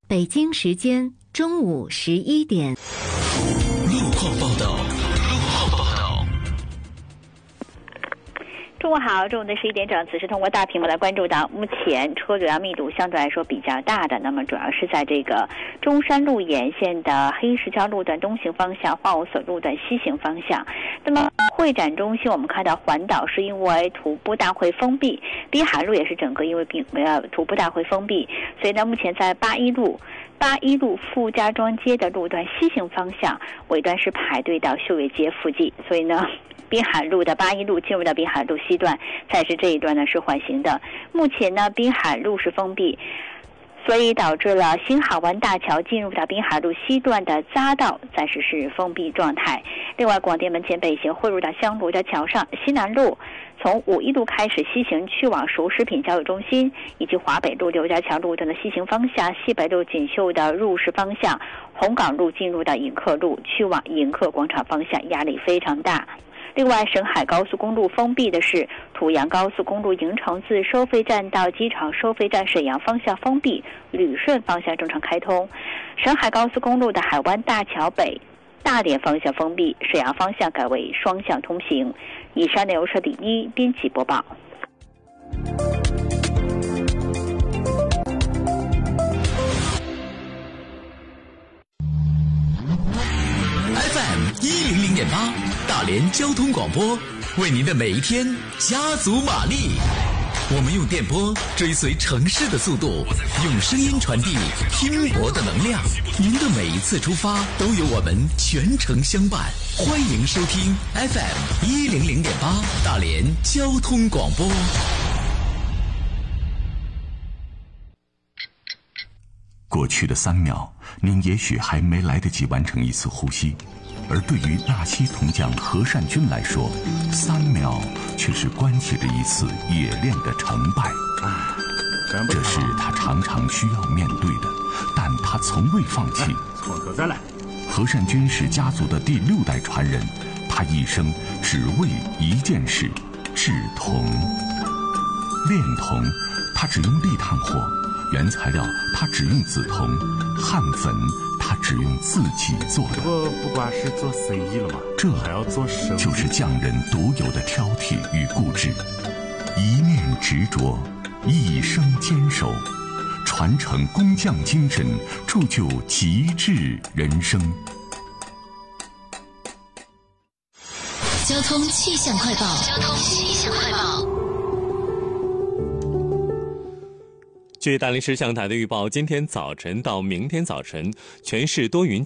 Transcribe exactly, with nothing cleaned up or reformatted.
北京时间中午十一点。 路况报道。路况报道。 中午好，中午的十一点整，此时通过大屏幕来关注到，目前车流量密度相对来说比较大的，那么主要是在这个中山路沿线的黑石桥路段东行方向、花务所路段西行方向。那么会展中心，我们看到环岛是因为徒步大会封闭，滨海路也是整个因为并呃徒步大会封闭，所以呢，目前在八一路。八一路傅家庄街的路段西行方向尾端是排队到秀月街附近，所以呢，滨海路的八一路进入到滨海路西段，才是这一段呢是缓行的。目前呢，滨海路是封闭，所以导致了新海湾大桥进入到滨海路西段的匝道暂时是封闭状态。另外，广电门前北行汇入到香炉的桥上，西南路从五一路开始西行去往熟食品交易中心，以及华北路刘家桥路段的西行方向，西北路锦绣的入市方向，红港路进入到迎客路去往迎客广场方向，压力非常大。另外，沈海高速公路封闭的是滁阳高速公路营城自收费站到机场收费站沈阳方向封闭，旅顺方向正常开通。沈海高速公路的海湾大桥北大连方向封闭，沈阳方向改为双向通行。以上内容是第一编辑播报。 F M 一零零点八，大连交通广播，为您的每一天加足马力。我们用电波追随城市的速度，用声音传递拼搏的能量。您的每一次出发都有我们全程相伴。欢迎收听 F M 一零零点八大连交通广播。 过去的三秒，您也许还没来得及完成一次呼吸，而对于纳西铜匠何善君来说，三秒却是关系着一次冶炼的成败。这是他常常需要面对的，但他从未放弃。 从头再来。 何善君是家族的第六代传人，他一生只为一件事：制铜。炼铜，他只用立炭火。原材料他只用紫铜，焊粉他只用自己做的。 不不光是做生意了嘛， 这还要做生意， 就是匠人独有的挑剔与固执，一念执着，一生坚守，传承工匠精神，铸就极致人生。 交通气象快报。交通气象快报。 据大连市气象台的预报，今天早晨到明天早晨，全市多云。